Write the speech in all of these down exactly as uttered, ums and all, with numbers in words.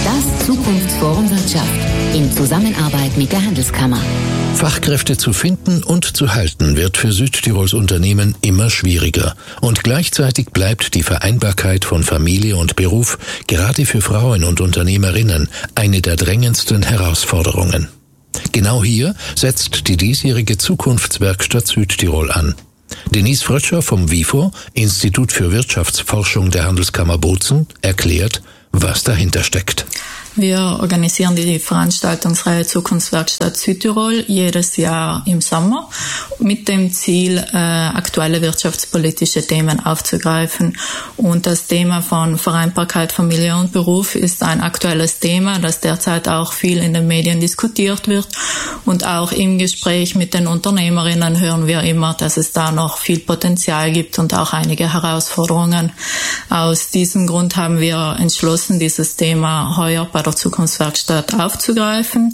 Das Zukunftsforum Wirtschaft in Zusammenarbeit mit der Handelskammer. Fachkräfte zu finden und zu halten wird für Südtirols Unternehmen immer schwieriger. Und gleichzeitig bleibt die Vereinbarkeit von Familie und Beruf gerade für Frauen und Unternehmerinnen eine der drängendsten Herausforderungen. Genau hier setzt die diesjährige Zukunftswerkstatt Südtirol an. Denise Frötscher vom WIFO, Institut für Wirtschaftsforschung der Handelskammer Bozen, erklärt, was dahinter steckt. Wir organisieren die Veranstaltungsreihe Zukunftswerkstatt Südtirol jedes Jahr im Sommer mit dem Ziel, äh, aktuelle wirtschaftspolitische Themen aufzugreifen. Und das Thema von Vereinbarkeit, Familie und Beruf ist ein aktuelles Thema, das derzeit auch viel in den Medien diskutiert wird. Und auch im Gespräch mit den Unternehmerinnen hören wir immer, dass es da noch viel Potenzial gibt und auch einige Herausforderungen. Aus diesem Grund haben wir entschlossen, dieses Thema heuer bei der Zukunftswerkstatt aufzugreifen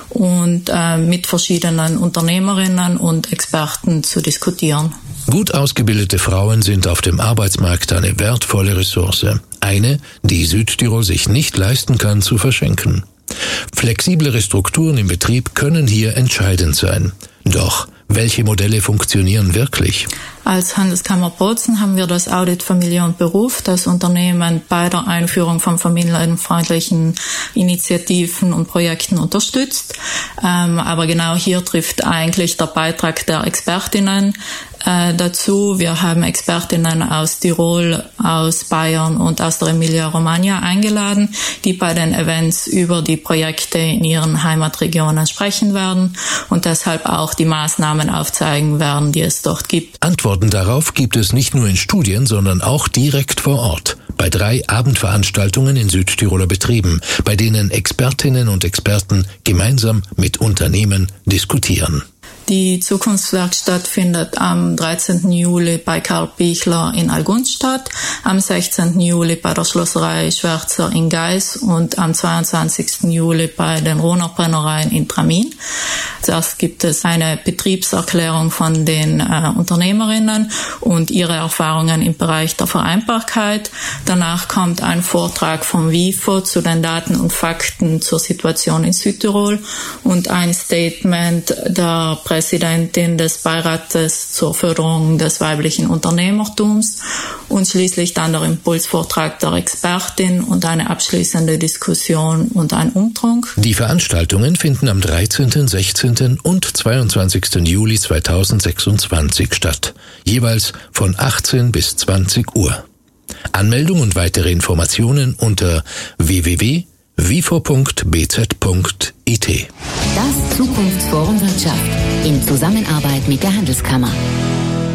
und äh, mit verschiedenen Unternehmerinnen und Experten zu diskutieren. Gut ausgebildete Frauen sind auf dem Arbeitsmarkt eine wertvolle Ressource. Eine, die Südtirol sich nicht leisten kann zu verschenken. Flexiblere Strukturen im Betrieb können hier entscheidend sein. Doch welche Modelle funktionieren wirklich? Als Handelskammer Bozen haben wir das Audit Familie und Beruf, das Unternehmen bei der Einführung von familienfreundlichen Initiativen und Projekten unterstützt. Ähm, aber genau hier trifft eigentlich der Beitrag der Expertinnen äh, dazu. Wir haben Expertinnen aus Tirol, aus Bayern und aus der Emilia-Romagna eingeladen, die bei den Events über die Projekte in ihren Heimatregionen sprechen werden und deshalb auch die Maßnahmen aufzeigen werden, die es dort gibt. Antworten darauf gibt es nicht nur in Studien, sondern auch direkt vor Ort. Bei drei Abendveranstaltungen in Südtiroler Betrieben, bei denen Expertinnen und Experten gemeinsam mit Unternehmen diskutieren. Die Zukunftswerkstatt findet am dreizehnten Juli bei Karl Pichler in Algund statt, am sechzehnten Juli bei der Schlosserei Schwärzer in Geis und am zweiundzwanzigsten Juli bei den Rohner Brennereien in Tramin. Zuerst gibt es eine Betriebserklärung von den äh, Unternehmerinnen und ihre Erfahrungen im Bereich der Vereinbarkeit. Danach kommt ein Vortrag vom WIFO zu den Daten und Fakten zur Situation in Südtirol und ein Statement der Präsidentin des Beirates zur Förderung des weiblichen Unternehmertums und schließlich dann der Impulsvortrag der Expertin und eine abschließende Diskussion und ein Umtrunk. Die Veranstaltungen finden am dreizehnten, sechzehnten und zweiundzwanzigsten Juli zweitausendsechsundzwanzig statt, jeweils von achtzehn bis zwanzig Uhr. Anmeldung und weitere Informationen unter w w w punkt wifo punkt b z punkt i t. Das Zukunftsforum Wirtschaft in Zusammenarbeit mit der Handelskammer.